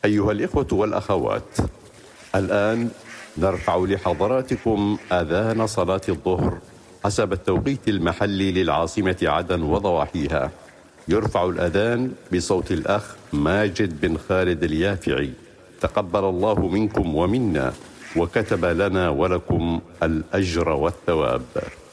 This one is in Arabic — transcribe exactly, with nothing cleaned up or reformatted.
أيها الإخوة والأخوات، الآن نرفع لحضراتكم آذان صلاة الظهر حسب التوقيت المحلي للعاصمة عدن وضواحيها. يرفع الأذان بصوت الأخ ماجد بن خالد اليافعي، تقبل الله منكم ومنا وكتب لنا ولكم الأجر والثواب.